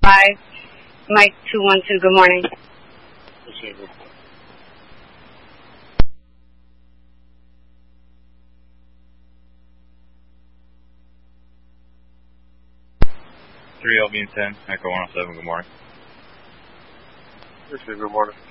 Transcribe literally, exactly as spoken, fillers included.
five, Mike two one two, good morning. Appreciate it. three L B and ten, Echo one oh seven, good morning. Appreciate it, good morning.